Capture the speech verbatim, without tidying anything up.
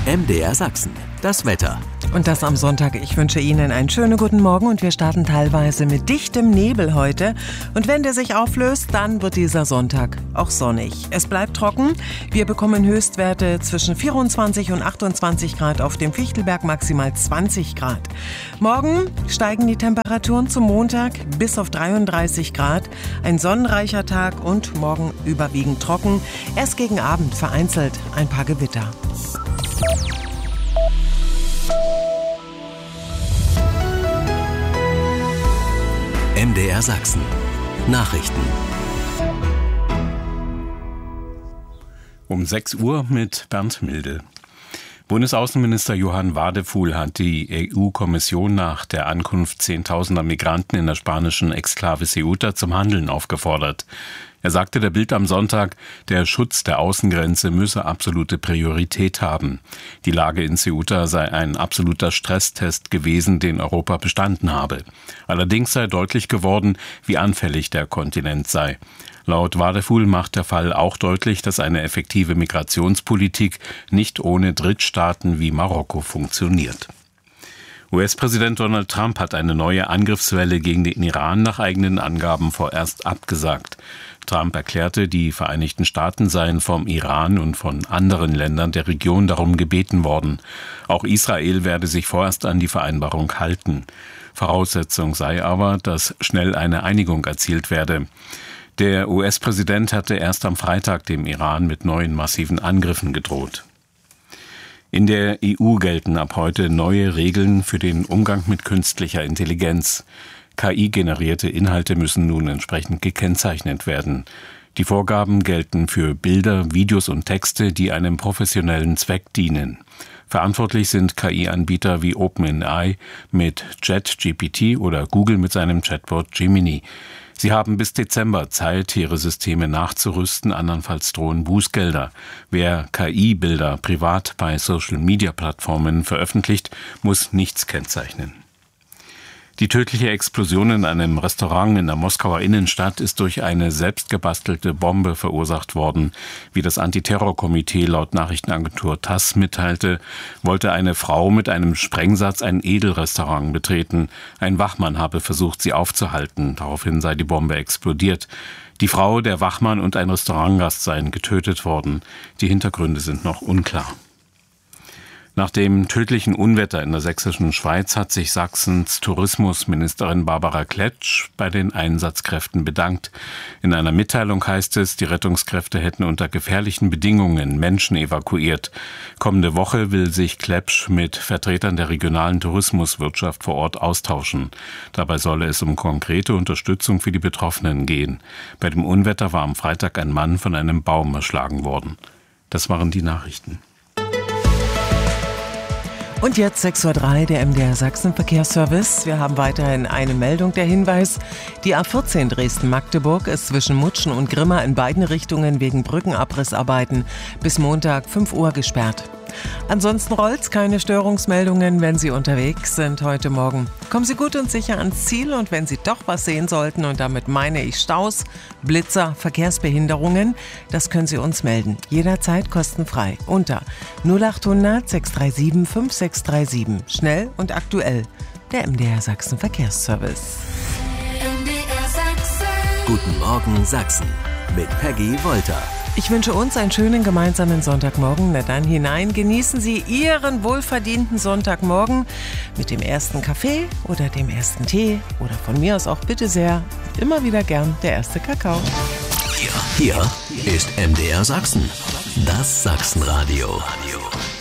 M D R Sachsen, das Wetter. Und das am Sonntag. Ich wünsche Ihnen einen schönen guten Morgen und wir starten teilweise mit dichtem Nebel heute. Und wenn der sich auflöst, dann wird dieser Sonntag auch sonnig. Es bleibt trocken. Wir bekommen Höchstwerte zwischen vierundzwanzig und achtundzwanzig Grad, auf dem Fichtelberg maximal zwanzig Grad. Morgen steigen die Temperaturen zum Montag bis auf dreiunddreißig Grad. Ein sonnenreicher Tag und morgen überwiegend trocken. Erst gegen Abend vereinzelt ein paar Gewitter. M D R Sachsen. Nachrichten. Um sechs Uhr mit Bernd Milde. Bundesaußenminister Johann Wadefuhl hat die E U-Kommission nach der Ankunft zehntausender Migranten in der spanischen Exklave Ceuta zum Handeln aufgefordert. Er sagte der Bild am Sonntag, der Schutz der Außengrenze müsse absolute Priorität haben. Die Lage in Ceuta sei ein absoluter Stresstest gewesen, den Europa bestanden habe. Allerdings sei deutlich geworden, wie anfällig der Kontinent sei. Laut Wadefuhl macht der Fall auch deutlich, dass eine effektive Migrationspolitik nicht ohne Drittstaaten wie Marokko funktioniert. U S-Präsident Donald Trump hat eine neue Angriffswelle gegen den Iran nach eigenen Angaben vorerst abgesagt. Trump erklärte, die Vereinigten Staaten seien vom Iran und von anderen Ländern der Region darum gebeten worden. Auch Israel werde sich vorerst an die Vereinbarung halten. Voraussetzung sei aber, dass schnell eine Einigung erzielt werde. Der U S-Präsident hatte erst am Freitag dem Iran mit neuen massiven Angriffen gedroht. In der E U gelten ab heute neue Regeln für den Umgang mit künstlicher Intelligenz. K I-generierte Inhalte müssen nun entsprechend gekennzeichnet werden. Die Vorgaben gelten für Bilder, Videos und Texte, die einem professionellen Zweck dienen. Verantwortlich sind K I-Anbieter wie OpenAI mit ChatGPT oder Google mit seinem Chatbot Gemini. Sie haben bis Dezember Zeit, ihre Systeme nachzurüsten, andernfalls drohen Bußgelder. Wer K I-Bilder privat bei Social-Media-Plattformen veröffentlicht, muss nichts kennzeichnen. Die tödliche Explosion in einem Restaurant in der Moskauer Innenstadt ist durch eine selbstgebastelte Bombe verursacht worden. Wie das Antiterrorkomitee laut Nachrichtenagentur TASS mitteilte, wollte eine Frau mit einem Sprengsatz ein Edelrestaurant betreten. Ein Wachmann habe versucht, sie aufzuhalten. Daraufhin sei die Bombe explodiert. Die Frau, der Wachmann und ein Restaurantgast seien getötet worden. Die Hintergründe sind noch unklar. Nach dem tödlichen Unwetter in der sächsischen Schweiz hat sich Sachsens Tourismusministerin Barbara Kletsch bei den Einsatzkräften bedankt. In einer Mitteilung heißt es, die Rettungskräfte hätten unter gefährlichen Bedingungen Menschen evakuiert. Kommende Woche will sich Kletsch mit Vertretern der regionalen Tourismuswirtschaft vor Ort austauschen. Dabei solle es um konkrete Unterstützung für die Betroffenen gehen. Bei dem Unwetter war am Freitag ein Mann von einem Baum erschlagen worden. Das waren die Nachrichten. Und jetzt sechs Uhr drei, der M D R Sachsen Verkehrsservice. Wir haben weiterhin eine Meldung, der Hinweis: Die A vierzehn Dresden-Magdeburg ist zwischen Mutschen und Grimma in beiden Richtungen wegen Brückenabrissarbeiten bis Montag fünf Uhr gesperrt. Ansonsten rollt's, keine Störungsmeldungen, wenn Sie unterwegs sind heute Morgen. Kommen Sie gut und sicher ans Ziel, und wenn Sie doch was sehen sollten, und damit meine ich Staus, Blitzer, Verkehrsbehinderungen, das können Sie uns melden. Jederzeit kostenfrei unter null achthundert sechs drei sieben fünf sechs drei sieben. Schnell und aktuell. Der M D R Sachsen Verkehrsservice. M D R Sachsen. Guten Morgen Sachsen mit Peggy Wolter. Ich wünsche uns einen schönen gemeinsamen Sonntagmorgen. Na dann hinein, genießen Sie Ihren wohlverdienten Sonntagmorgen mit dem ersten Kaffee oder dem ersten Tee oder von mir aus auch bitte sehr, immer wieder gern der erste Kakao. Hier, hier ist M D R Sachsen, das Sachsenradio.